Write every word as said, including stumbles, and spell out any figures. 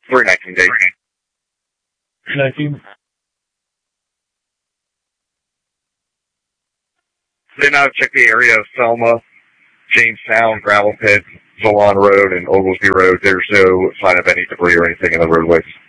three nineteen date. nineteen. Then I've checked the area of Selma, Jamestown, Gravel Pit, Solon Road, and Oglesby Road. There's no sign of any debris or anything in the roadways.